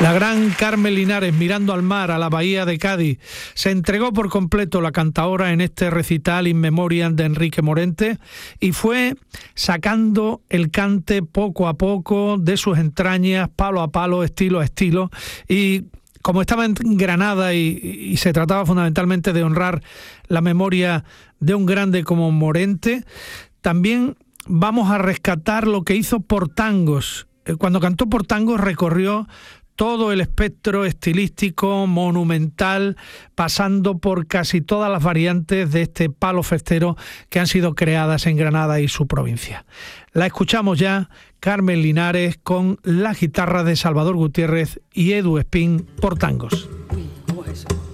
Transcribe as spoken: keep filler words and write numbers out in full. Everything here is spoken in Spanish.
La gran Carmen Linares, mirando al mar, a la bahía de Cádiz, se entregó por completo la cantaora en este recital In Memoriam de Enrique Morente y fue sacando el cante poco a poco de sus entrañas, palo a palo, estilo a estilo, y como estaba en Granada y, y se trataba fundamentalmente de honrar la memoria de un grande como Morente, también vamos a rescatar lo que hizo por tangos. Cuando cantó por tangos recorrió todo el espectro estilístico, monumental, pasando por casi todas las variantes de este palo festero que han sido creadas en Granada y su provincia. La escuchamos ya, Carmen Linares, con la guitarra de Salvador Gutiérrez y Edu Espín por tangos. Uy, ¿cómo es eso?